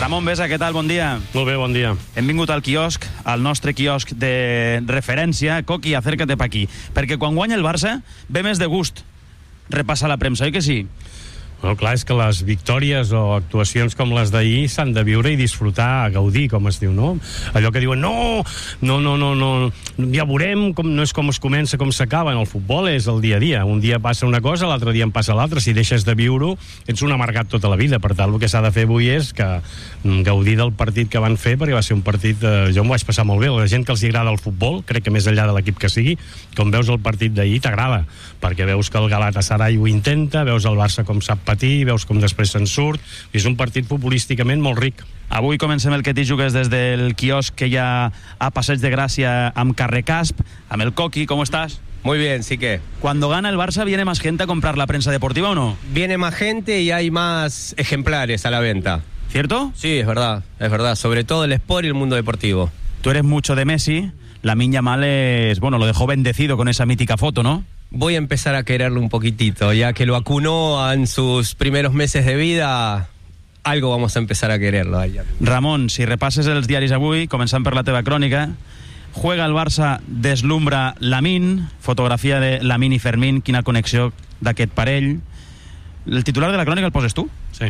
Ramon Besa, què tal? Bon dia. Molt bé, bon dia. Hem vingut al quiosc, al nostre quiosc de referència. Coqui, acércate pa aquí. Perquè quan guanya el Barça, ve més de gust repassar la premsa, oi que sí? Bueno, clar, és que les victòries o actuacions com les d'ahir s'han de viure i disfrutar, gaudir, com es diu, no? Allò que diuen, no, ja veurem, no és com es comença, com s'acaba. En el futbol és el dia a dia. Un dia passa una cosa, l'altre dia en passa l'altra. Si deixes de viure-ho, ets un amargat tota la vida. Per tant, el que s'ha de fer avui és que gaudir del partit que van fer, perquè va ser un partit... jo m'ho vaig passar molt bé. La gent que els agrada el futbol, crec que més enllà de l'equip que sigui, com veus el partit d'ahir, t'agrada, perquè veus que el Galatasaray ho intenta, veus el Barça com sap patir, veus com després se'n surt. És un partit futbolísticament molt ric. Avui comencem el que t'hi jugues des del quiosc que hi ha a Passeig de Gràcia amb Carrer Casp, amb el Coqui. ¿Cómo estás? Muy bien, sí que. Cuando gana el Barça, ¿viene más gente a comprar la prensa deportiva o no? Viene más gente y hay más ejemplares a la venta. ¿Cierto? Sí, es verdad. Sobre todo el sport y el mundo deportivo. Tú eres mucho de Messi. Lamine Yamal es, bueno, lo dejó bendecido con esa mítica foto, ¿no? Voy a empezar a quererlo un poquitito, ya que lo acunó en sus primeros meses de vida. Algo vamos a empezar a quererlo. Ramon, si repasses els diaris avui, començant per la teva crònica, juega el Barça, deslumbra Lamine, fotografia de Lamine i Fermín, quina connexió d'aquest parell. El titular de la crònica el poses tu? Sí.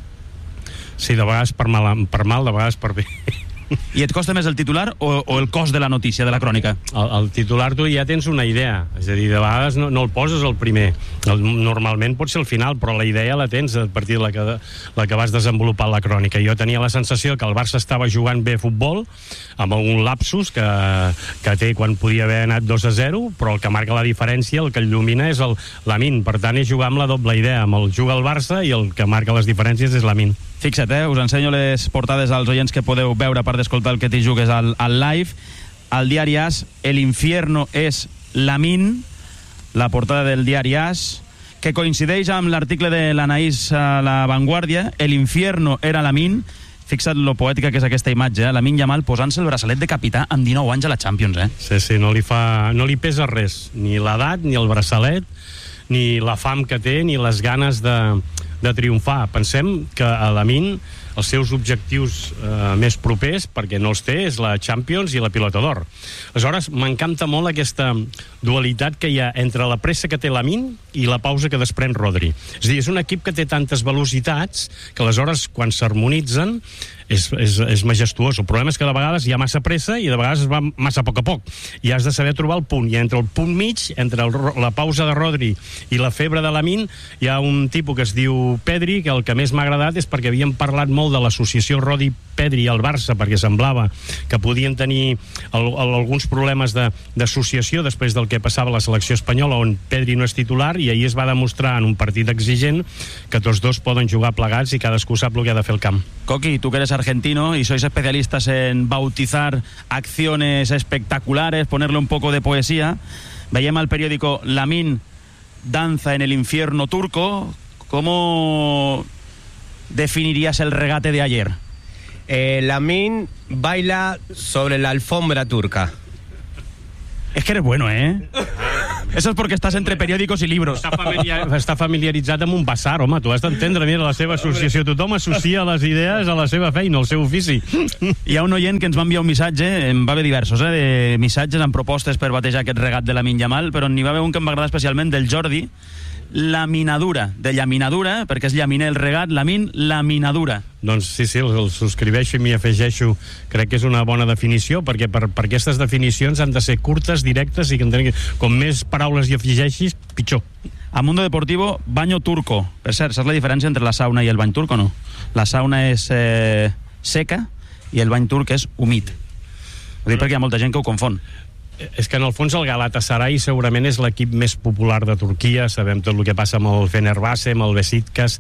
Sí, de vegades per mal, de vegades per bé. I et costa més el titular o el cos de la notícia, de la crònica? El titular tu ja tens una idea, és a dir, de vegades no el poses el primer, normalment pot ser el final, però la idea la tens a partir de la que vas desenvolupar la crònica. Jo tenia la sensació que el Barça estava jugant bé a futbol, amb algun lapsus que té quan podia haver anat 2-0, però el que marca la diferència, el que el il·lumina és el Lamine. Per tant, és jugar amb la doble idea, amb el juga el Barça i el que marca les diferències és Lamine. Fixa't, us ensenyo les portades als oients que podeu veure a part d'escoltar el que t'hi jugues al live. Al diari AS, el infierno és Lamine, la portada del diari AS, que coincideix amb l'article de l'Anaís a La Vanguardia. El infierno era Lamine. Fixa't lo poètica que és aquesta imatge, Lamine Yamal posant-se el braçalet de capità amb 19 anys a la Champions, Sí, no li pesa res, ni l'edat, ni el braçalet, ni la fam que té, ni les ganes de triomfar. Pensem que a Lamine els seus objectius més propers, perquè no els té, és la Champions i la Pilota d'Or. Aleshores, m'encanta molt aquesta dualitat que hi ha entre la pressa que té Lamine i la pausa que desprèn Rodri. És a dir, és un equip que té tantes velocitats que aleshores, quan s'harmonitzen, és majestuós. El problema és que de vegades hi ha massa pressa i de vegades es va massa a poc. I has de saber trobar el punt. I entre el punt mig, entre la pausa de Rodri i la febre de Lamine, hi ha un tipus que es diu Pedri, que el que més m'ha agradat és perquè havíem parlat molt de l'associació Rodri-Pedri al Barça, perquè semblava que podien tenir alguns problemes d'associació després del que passava a la selecció espanyola, on Pedri no és titular, i ahir es va demostrar en un partit exigent que tots dos poden jugar plegats i cadascú sap el que ha de fer al camp. Coqui, tú que eres argentino y sois especialistas en bautizar acciones espectaculares, ponerle un poco de poesía, veiem al periódico Lamine danza en el infierno turco. ¿Cómo definirías el regate de ayer? Lamine baila sobre la alfombra turca. Es que eres bueno, Eso es porque estás entre periòdicos i libros. Està familiaritzat amb un basar, home, tu has d'entendre, mira, la seva associació, tothom associa les idees a la seva feina, al seu ofici. Hi ha un oient que ens va enviar un missatge, en va haver diversos, de missatges amb propostes per batejar aquest regat de Lamine Yamal, però n'hi va haver un que em va agradar especialment, del Jordi, laminadura, de llaminadura, perquè és llaminer el regat, Lamine, laminadura. Doncs sí, el subscriveixo i m'hi afegeixo. Crec que és una bona definició, perquè per aquestes definicions han de ser curtes, directes, i com més paraules hi afegeixis, pitjor. A Mundo Deportivo, baño turco. Per cert, saps la diferència entre la sauna i el bany turc o no? La sauna és seca i el bany turc és humit. Ho dic perquè hi ha molta gent que ho confon. És que en el fons el Galatasaray segurament és l'equip més popular de Turquia, sabem tot el que passa amb el Fenerbahçe, amb el Besiktas,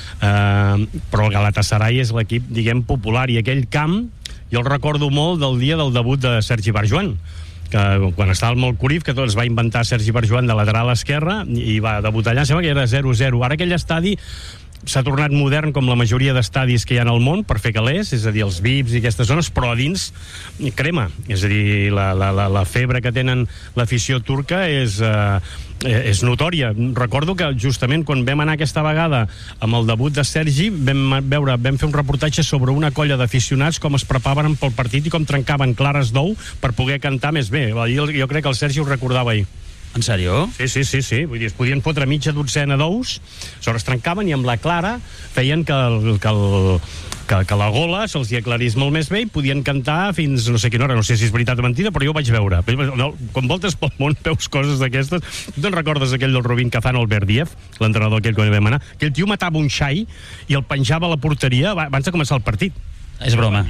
però el Galatasaray és l'equip, diguem, popular, i aquell camp jo el recordo molt del dia del debut de Sergi Barjuan, que quan estava al Molcurif, que tots va inventar Sergi Barjuan de lateral esquerra i va debutar allà, sembla que era 0-0. Ara aquell estadi s'ha tornat modern com la majoria d'estadis que hi ha al món per fer calés, és a dir, els VIPs i aquestes zones, però a dins crema, és a dir, la febre que tenen l'afició turca és notòria. Recordo que justament quan vam anar aquesta vegada amb el debut de Sergi vam fer un reportatge sobre una colla d'aficionats com es preparaven pel partit i com trencaven clares d'ou per poder cantar més bé. Jo crec que el Sergi ho recordava ahir. En sèrio? Sí. Vull dir, es podien fotre mitja dotzena d'ous, es trencaven i amb la clara feien que la gola se'ls hi aclarís molt més bé i podien cantar fins no sé quina hora, no sé si és veritat o mentida, però jo ho vaig veure. Quan voltes pel món veus coses d'aquestes. Tu te'n recordes aquell del Rubin Kazan, el Berdiev, l'entrenador aquell quan hi vam anar? Aquell tio matava un xai i el penjava a la porteria abans de començar el partit. És broma.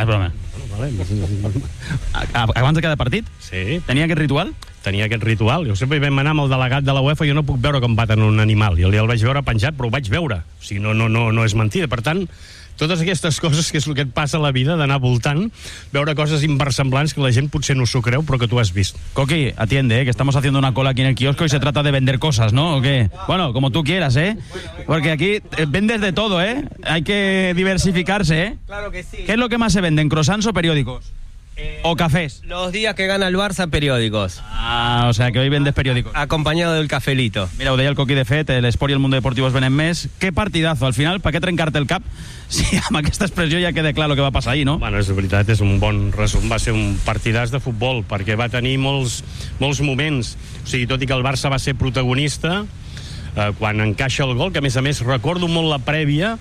Abans de cada partit? Sí. Tenia aquest ritual? Tenia aquest ritual. Jo sempre hi vam anar amb el delegat de la UEFA, jo no puc veure com baten un animal. Jo el vaig veure penjat, però ho vaig veure. O sigui, no és mentida. Per tant, totes aquestes coses que és el que et passa a la vida, d'anar voltant, veure coses inversemblants que la gent potser no s'ho creu, però que tu has vist. Coqui, atiende, que estamos haciendo una cola aquí en el kiosco y se trata de vender cosas, ¿no? ¿O qué? Bueno, como tú quieras, ¿eh? Porque aquí vendes de todo, ¿eh? Hay que diversificarse, ¿eh? Claro que sí. ¿Qué es lo que más se venden? ¿Croissants o periódicos? ¿O cafés? Los días que gana el Barça, periódicos. Ah, o sea que hoy vendes periódicos. Acompañado del cafelito. Mira, ho deia el Coqui de fet, l'esport i el mundo deportivo es venen més. Que partidazo, al final, per què trencar-te el cap? Si amb aquesta expressió ja queda clar el que va passar ahir, no? Bueno, és veritat, és un bon resum. Va ser un partidàs de futbol, perquè va tenir molts moments. O sigui, tot i que el Barça va ser protagonista, quan encaixa el gol, que a més recordo molt la prèvia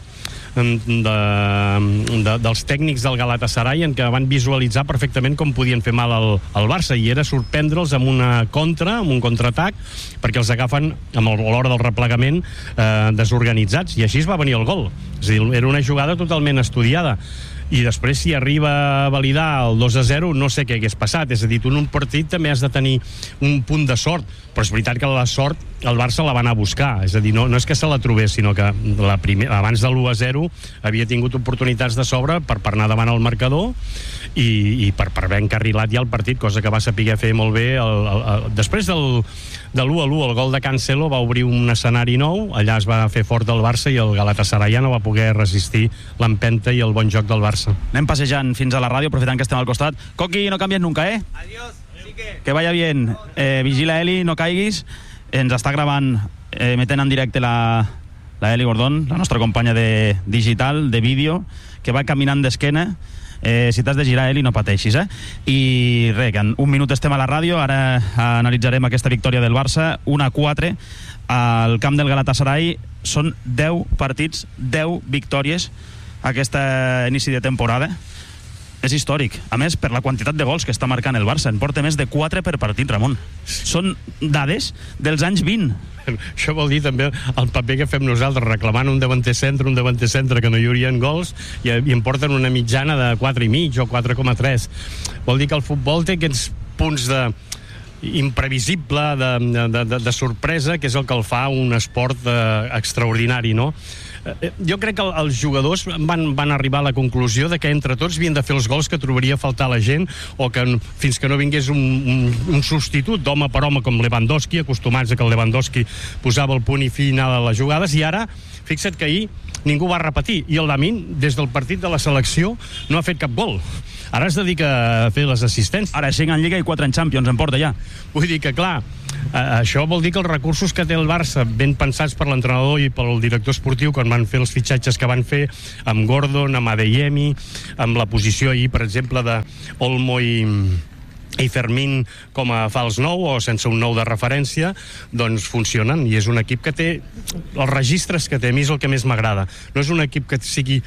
dels tècnics del Galatasaray, en què van visualitzar perfectament com podien fer mal al Barça, i era sorprendre'ls amb una contra, amb un contraatac, perquè els agafen a l'hora del replegament desorganitzats, i així es va venir el gol. És a dir, era una jugada totalment estudiada. I després, si arriba a validar el 2-0, no sé què hagués passat. És a dir, tu en un partit també has de tenir un punt de sort, però és veritat que la sort el Barça la va anar a buscar. És a dir, no és que se la trobés, sinó que abans de l'1-0 havia tingut oportunitats de sobre per anar davant al marcador i per haver encarrilat ja el partit, cosa que va saber fer molt bé. Després de l'1-1, el gol de Cancelo va obrir un escenari nou, allà es va fer fort el Barça i el Galatasaray ja no va poder resistir l'empenta i el bon joc del Barça. Anem passejant fins a la ràdio, aprofitant que estem al costat. Coqui, no canvies nunca, ¿eh? Adiós, que vaya bien. Vigila, Eli, no caiguis. Ens està gravant, metent en directe la Eli Gordón, la nostra companya de digital, de vídeo, que va caminant d'esquena. Si t'has de girar, Eli, no pateixis, eh? I res, que en un minut estem a la ràdio. Ara analitzarem aquesta victòria del Barça, 1-4 al camp del Galatasaray. Són 10 partits, 10 victòries aquest inici de temporada. És històric. A més, per la quantitat de gols que està marcant el Barça. En porta més de 4 per partit, Ramon. Són dades dels anys 20. Això vol dir també el paper que fem nosaltres, reclamant un davanter centre que no hi haurien gols, i en porten una mitjana de 4,5 o 4,3. Vol dir que el futbol té aquests punts imprevisible, de sorpresa, que és el que el fa un esport extraordinari, no? Jo crec que els jugadors van arribar a la conclusió de que entre tots havien de fer els gols que trobaria a faltar la gent, o que fins que no vingués un substitut d'home per home com Lewandowski, acostumats a que el Lewandowski posava el punt i final a les jugades, i ara, fixa't que ahir ningú va repetir, i el Lamine, des del partit de la selecció, no ha fet cap gol. Ara es dedica a fer les assistències. Ara 5 en Lliga i 4 en Champions, en porta ja. Vull dir que, clar, això vol dir que els recursos que té el Barça, ben pensats per l'entrenador i pel director esportiu, quan van fer els fitxatges que van fer amb Gordon, amb Adeyemi, amb la posició ahir, per exemple, d'Olmo i Fermín com a fals nou o sense un nou de referència, doncs funcionen, i és un equip que té els registres que té. A mi és el que més m'agrada. No és un equip que sigui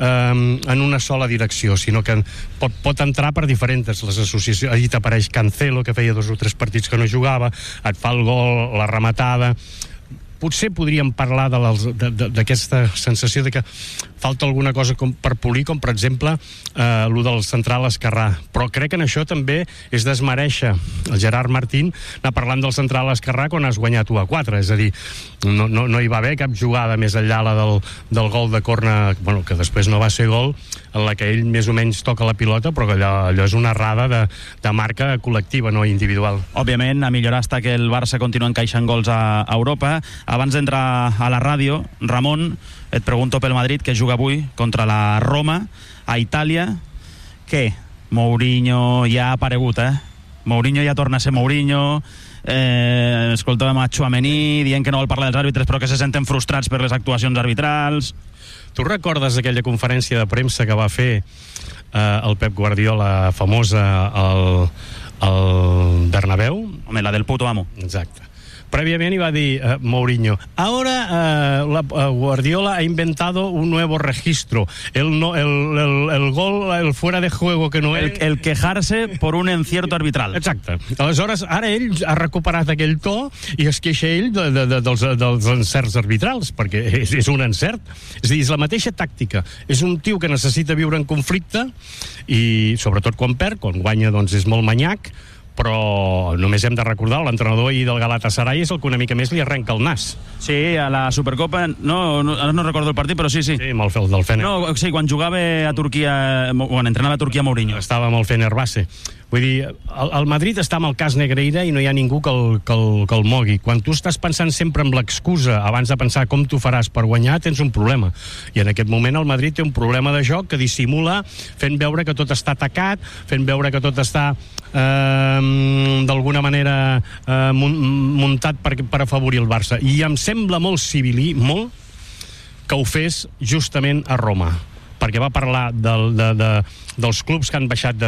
en una sola direcció, sinó que pot entrar per diferents les associacions. Allí t'apareix Cancelo, que feia 2 o 3 partits que no jugava, et fa el gol, la rematada. Potser podríem parlar d'aquesta sensació de que falta alguna cosa per polir, com per exemple el del central esquerrà, però crec que en això també és desmerèixer el Gerard Martín anar parlant del central esquerrà quan has guanyat 1-4, és a dir, no hi va haver cap jugada més enllà del gol de corna, bueno, que després no va ser gol, en la que ell més o menys toca la pilota, però que allò és una errada de marca col·lectiva, no individual. Òbviament, a millorar està que el Barça continua encaixant gols a Europa. Abans d'entrar a la ràdio, Ramon, et pregunto pel Madrid, que juga avui contra la Roma, a Itàlia. Què? Mourinho ja ha aparegut, Mourinho ja torna a ser Mourinho. Escoltàvem a Tchouaméni dient que no vol parlar dels àrbitres, però que se senten frustrats per les actuacions arbitrals. Tu recordes aquella conferència de premsa que va fer el Pep Guardiola, famosa al Bernabéu? Home, la del puto amo. Exacte. Previamente iba a decir Mourinho, ahora Guardiola ha inventado un nuevo registro, el gol, el fuera de juego que no és... El quejarse por un encierto arbitral. Exacte. Aleshores, ara ell ha recuperat aquell to i es queixa ell dels encerts arbitrals, perquè és un encert. És a dir, és la mateixa tàctica. És un tio que necessita viure en conflicte i, sobretot, quan perd, quan guanya, doncs és molt manyac, però només hem de recordar l'entrenador ahir del Galatasaray és el que una mica més li arrenca el nas. Sí, a la Supercopa, no recordo el partit, però sí. Sí, amb el del Fener. No, sí, quan jugava a Turquia, quan entrenava a Turquia Mourinho. Estava amb el Fenerbahçe. Vull dir, el Madrid està amb el cas Negreira i no hi ha ningú que el mogui. Quan tu estàs pensant sempre en l'excusa abans de pensar com tu faràs per guanyar, tens un problema. I en aquest moment el Madrid té un problema de joc que dissimula fent veure que tot està atacat, fent veure que tot està d'alguna manera muntat per afavorir el Barça. I em sembla molt civilí, molt, que ho fes justament a Roma, perquè va parlar dels clubs que han baixat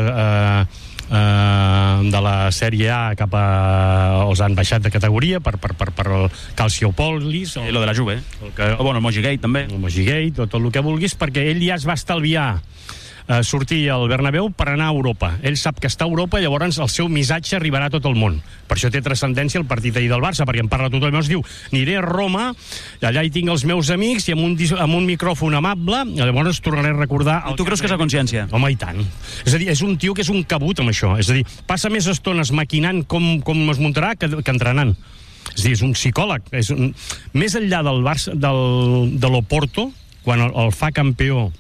de la Sèrie A cap a... els han baixat de categoria per el Calciopoli, lo de la Juve, el Mojigate també, el Mojigate, tot el que vulguis, perquè ell ja es va estalviar sortir al Bernabéu per anar a Europa. Ell sap que està a Europa i llavors el seu missatge arribarà a tot el món. Per això té transcendència el partit ahir del Barça, perquè en parla tothom i es diu, aniré a Roma, allà hi tinc els meus amics i amb un micròfon amable, llavors tornaré a recordar... Tu creus que és a consciència? Home, i tant. És a dir, és un tio que és un cabut amb això. És a dir, passa més estones maquinant com es muntarà que entrenant. És a dir, és un psicòleg. Més enllà del Barça, de l'Oporto, quan el fa campió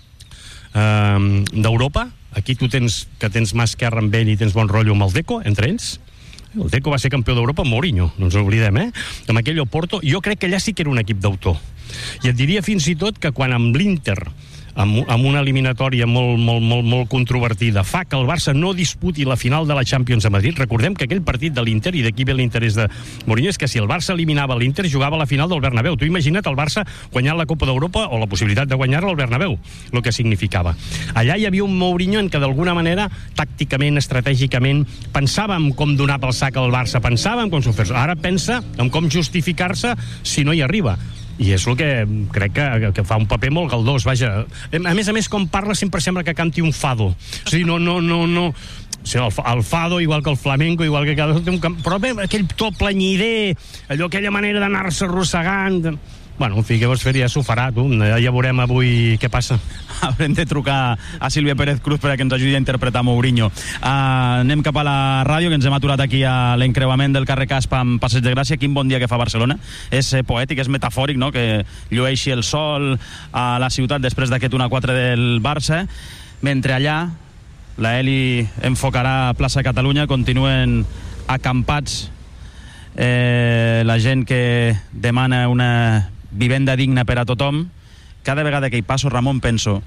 d'Europa, aquí tu tens mà esquerra amb ell i tens bon rotllo amb el Deco, entre ells. El Deco va ser campió d'Europa amb Mourinho, no ens oblidem, amb aquell Oporto. Jo crec que allà sí que era un equip d'autor. I et diria fins i tot que quan amb l'Inter, amb una eliminatòria molt controvertida, fa que el Barça no disputi la final de la Champions a Madrid. Recordem que aquell partit de l'Inter, i d'aquí ve l'interès de Mourinho, és que si el Barça eliminava l'Inter, jugava a la final del Bernabéu. Tu imagina't el Barça guanyant la Copa d'Europa o la possibilitat de guanyar-la al Bernabéu, el que significava. Allà hi havia un Mourinho en què d'alguna manera, tàcticament, estratègicament, pensava en com donar pel sac al Barça, pensava en com s'ho fes. Ara pensa en com justificar-se si no hi arriba. I és el que crec que fa un paper molt galdós, vaja. A més, com parla, sempre sembla que canti un fado. O sigui, no. O sigui, el fado, igual que el flamenco, igual que cada... Però bé, aquell to planyider, aquella manera d'anar-se arrossegant... Bueno, en fi, què vols fer? Ja s'ho farà, tu. Ja veurem avui què passa. Haurem de trucar a Sílvia Pérez Cruz perquè ens ajudi a interpretar Mourinho. Anem cap a la ràdio, que ens hem aturat aquí a l'encreuament del carrer Caspa amb Passeig de Gràcia. Quin bon dia que fa Barcelona. És poètic, és metafòric, no?, que llueixi el sol a la ciutat després d'aquest 1-4 del Barça. Mentre allà la Eli enfocarà plaça Catalunya, continuen acampats la gent que demana una vivenda digna per a tothom. Cada vegada que hi passo, Ramon, penso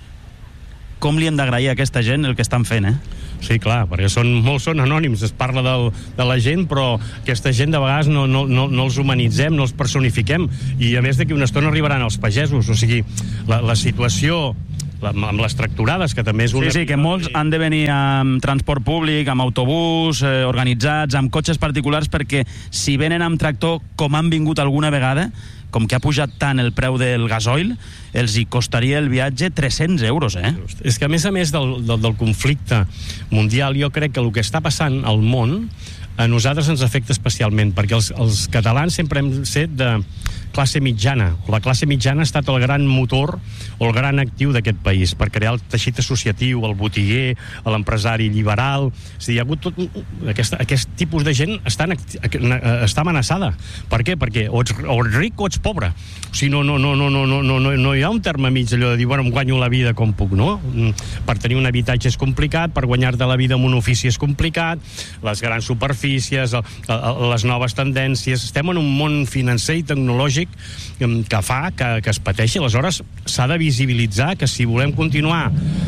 com li hem d'agrair a aquesta gent el que estan fent, Sí, clar, perquè molts són anònims, es parla de la gent, però aquesta gent de vegades no els humanitzem, no els personifiquem, i a més d'aquí una estona arribaran els pagesos, o sigui, la situació amb les tracturades, que també és una... Sí, que molts han de venir amb transport públic, amb autobús, organitzats, amb cotxes particulars, perquè si venen amb tractor, com han vingut alguna vegada, com que ha pujat tant el preu del gasoil, els hi costaria el viatge 300 euros, És que a més del conflicte mundial, jo crec que el que està passant al món a nosaltres ens afecta especialment, perquè els catalans sempre hem set classe mitjana. La classe mitjana ha estat el gran motor o el gran actiu d'aquest país per crear el teixit associatiu, el botiguer, l'empresari liberal. És a dir, hi ha hagut tot... Aquest tipus de gent està amenaçada. Per què? Perquè o ets ric o ets pobre. O sigui, no hi ha un terme mig allò de dir, bueno, em guanyo la vida com puc, no? Per tenir un habitatge és complicat, per guanyar-te la vida amb un ofici és complicat, les grans superfícies, les noves tendències. Estem en un món financer i tecnològic que fa que es pateixi. Aleshores, s'ha de visibilitzar que si volem continuar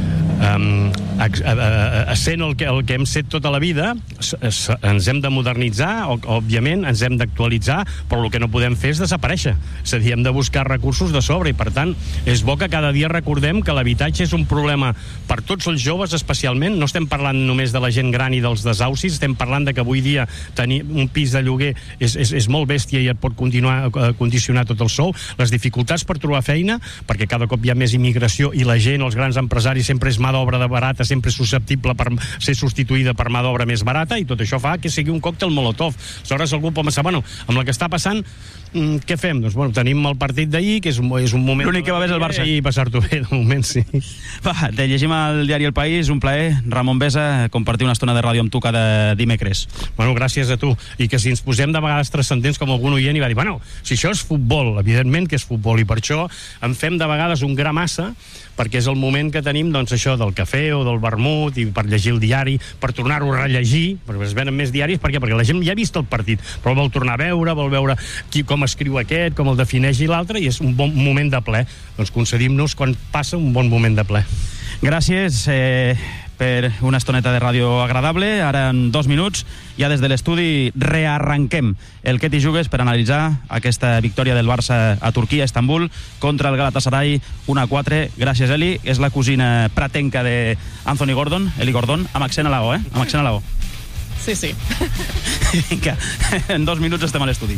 sent el que hem set tota la vida, ens hem de modernitzar, òbviament, ens hem d'actualitzar, però el que no podem fer és desaparèixer. És a dir, hem de buscar recursos de sobre i, per tant, és bo que cada dia recordem que l'habitatge és un problema per tots els joves, especialment. No estem parlant només de la gent gran i dels desaucis, estem parlant de que avui dia tenir un pis de lloguer és molt bèstia i et pot condicionar tot el sou. Les dificultats per trobar feina, perquè cada cop hi ha més immigració i la gent, els grans empresaris, sempre és mà d'obra de barata, sempre és susceptible per ser substituïda per mà d'obra més barata, i tot això fa que sigui un còctel molotov. Aleshores algú pot pensar, bueno, amb la que està passant, què fem? Doncs, bueno, tenim el partit d'ahir, que és un moment... L'únic que va bé és el Barça. I passar-t'ho bé, de moment, sí. Va, te llegim al diari El País, un plaer. Ramon Besa, compartir una estona de ràdio amb tu cada dimecres. Bueno, gràcies a tu. I que si ens posem de vegades transcendents, com algun oient, i va dir, bueno, si això és futbol, evidentment que és futbol, i per això en fem de vegades un gra massa, perquè és el moment que tenim, doncs, això del cafè o del vermut, i per llegir el diari, per tornar-ho a rellegir, perquè es venen més diaris, per què? Perquè la gent ja ha vist el partit, però vol tornar a veure, vol veure com escriu aquest, com el defineix i l'altre, i és un bon moment de ple. Doncs concedim-nos, quan passa, un bon moment de ple. Gràcies per una estoneta de ràdio agradable. Ara, en 2 minuts, ja des de l'estudi rearranquem el que t'hi jugues per analitzar aquesta victòria del Barça a Turquia, a Istanbul, contra el Galatasaray 1-4. Gràcies, Eli. És la cosina pratenca d'Anthony Gordon, Eli Gordon, amb accent a la O, amb accent a la O. Sí. Vinga, en 2 minuts estem a l'estudi.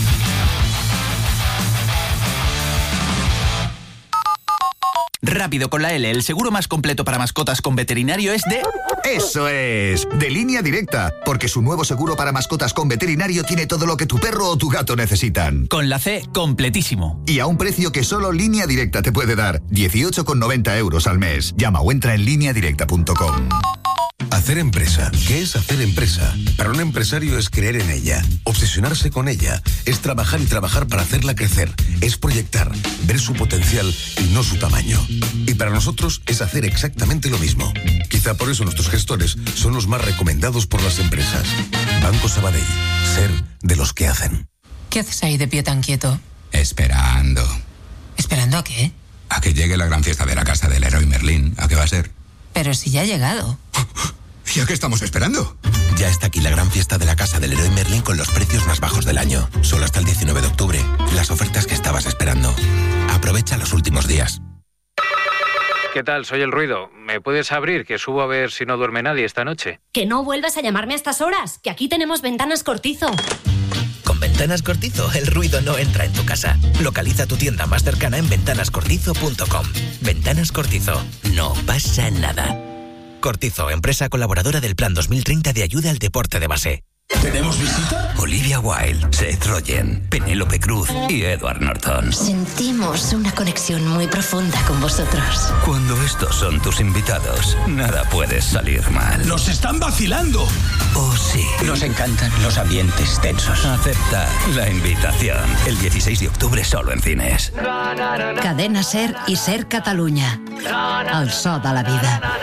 Rápido con la L, el seguro más completo para mascotas con veterinario es de... ¡Eso es! De Línea Directa, porque su nuevo seguro para mascotas con veterinario tiene todo lo que tu perro o tu gato necesitan. Con la C, completísimo. Y a un precio que solo Línea Directa te puede dar, 18,90 € al mes. Llama o entra en lineadirecta.com. Hacer empresa. ¿Qué es hacer empresa? Para un empresario es creer en ella, obsesionarse con ella, es trabajar y trabajar para hacerla crecer, es proyectar, ver su potencial y no su tamaño. Y para nosotros es hacer exactamente lo mismo. Quizá por eso nuestros gestores son los más recomendados por las empresas. Banco Sabadell. Ser de los que hacen. ¿Qué haces ahí de pie tan quieto? Esperando. ¿Esperando a qué? A que llegue la gran fiesta de la casa del Leroy Merlin. ¿A qué va a ser? Pero si ya ha llegado. ¿Y a qué estamos esperando? Ya está aquí la gran fiesta de la casa del Leroy Merlin con los precios más bajos del año. Solo hasta el 19 de octubre. Las ofertas que estabas esperando. Aprovecha los últimos días. ¿Qué tal? Soy El Ruido. ¿Me puedes abrir? Que subo a ver si no duerme nadie esta noche. Que no vuelvas a llamarme a estas horas, que aquí tenemos Ventanas Cortizo. Con Ventanas Cortizo, el ruido no entra en tu casa. Localiza tu tienda más cercana en ventanascortizo.com. Ventanas Cortizo. No pasa nada. Cortizo, empresa colaboradora del Plan 2030 de ayuda al deporte de base. ¿Tenemos visita? Olivia Wilde, Seth Rogen, Penélope Cruz y Edward Norton. Sentimos una conexión muy profunda con vosotros. Cuando estos son tus invitados, nada puede salir mal. ¡Nos están vacilando! Oh, sí. Nos encantan los ambientes tensos. Acepta la invitación. El 16 de octubre solo en cines. Cadena Ser i Ser Catalunya. El so de la vida.